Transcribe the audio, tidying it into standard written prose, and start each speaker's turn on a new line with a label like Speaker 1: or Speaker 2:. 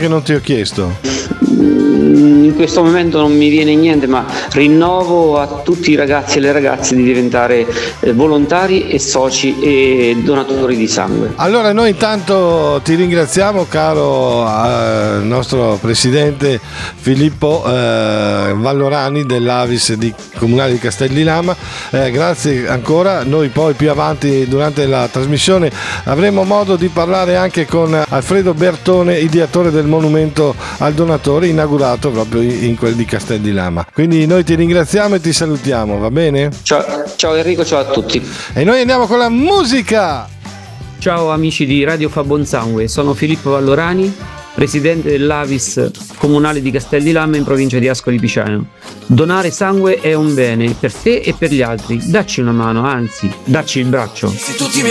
Speaker 1: che non ti ho chiesto?
Speaker 2: In questo momento non mi viene niente, ma rinnovo a tutti i ragazzi e le ragazze di diventare volontari e soci e donatori di sangue.
Speaker 1: Allora noi intanto ti ringraziamo, caro nostro presidente Filippo Vallorani dell'Avis Comunale di Castellilama, grazie ancora. Noi poi più avanti durante la trasmissione avremo modo di parlare anche con Alfredo Bertone, ideatore del monumento al donatore inaugurato proprio in quel di Castellilama. Quindi noi ti ringraziamo e ti salutiamo, va bene?
Speaker 2: Ciao Enrico, ciao a tutti.
Speaker 1: E noi andiamo con la musica.
Speaker 3: Ciao amici di Radio Fa Buon Sangue, sono Filippo Vallorani, presidente dell'Avis Comunale di Castellilama in provincia di Ascoli Piceno. Donare sangue è un bene per te e per gli altri. Dacci una mano, anzi, dacci il braccio.